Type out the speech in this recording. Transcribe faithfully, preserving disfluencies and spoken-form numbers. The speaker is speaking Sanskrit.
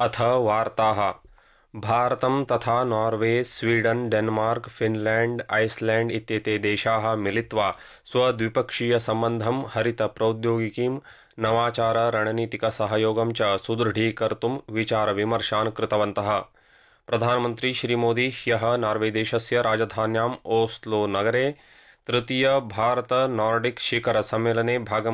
अथ वार्ताः। भारतं तथा Norway, Sweden, Denmark, Finland, Iceland इत्येते देशाः मिलित्वा स्वद्विपक्षीयसम्बन्धं, हरितप्रौद्योगिकीं, नवाचार रणनीतिकसहयोगं च सुदृढीकर्तुं विचारविमर्शान् कृतवन्तः। प्रधानमन्त्री श्री मोदी ह्यः नॉर्वेदेशस्य राजधान्याम् ओस्लो नगरे तृतीय भारत नॉर्डिक शिखर सम्मेलने भागं